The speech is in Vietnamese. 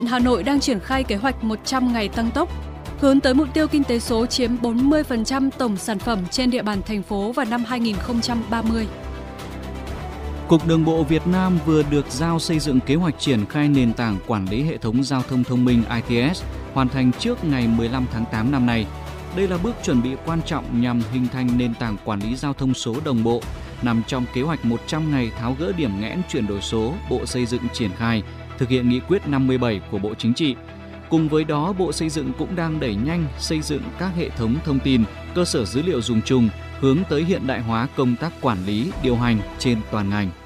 Hà Nội đang triển khai kế hoạch 100 ngày tăng tốc, hướng tới mục tiêu kinh tế số chiếm 40% tổng sản phẩm trên địa bàn thành phố vào năm 2030. Cục Đường bộ Việt Nam vừa được giao xây dựng kế hoạch triển khai nền tảng quản lý hệ thống giao thông thông minh ITS, hoàn thành trước ngày 15 tháng 8 năm nay. Đây là bước chuẩn bị quan trọng nhằm hình thành nền tảng quản lý giao thông số đồng bộ, nằm trong kế hoạch 100 ngày tháo gỡ điểm nghẽn chuyển đổi số Bộ Xây dựng triển khai, thực hiện nghị quyết 57 của Bộ Chính trị. Cùng với đó, Bộ Xây dựng cũng đang đẩy nhanh xây dựng các hệ thống thông tin, cơ sở dữ liệu dùng chung, hướng tới hiện đại hóa công tác quản lý, điều hành trên toàn ngành.